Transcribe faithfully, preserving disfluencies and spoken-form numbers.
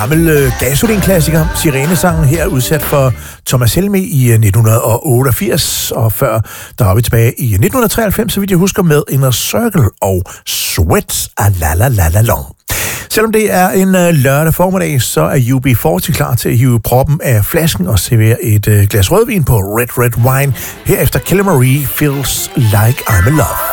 Gammel øh, gasolin-klassiker, Sirenesangen, her udsat for Thomas Helmig i nitten otteogfirs, og før der var vi tilbage i nitten treoghalvfems, så vidt jeg husker, med Inner Circle og Sweat a la la la la long. Selvom det er en øh, lørdag formiddag, så er U B fyrre klar til at hive proppen af flasken og servere et øh, glas rødvin på Red Red Wine, herefter Kelly Marie Feels Like I'm in Love.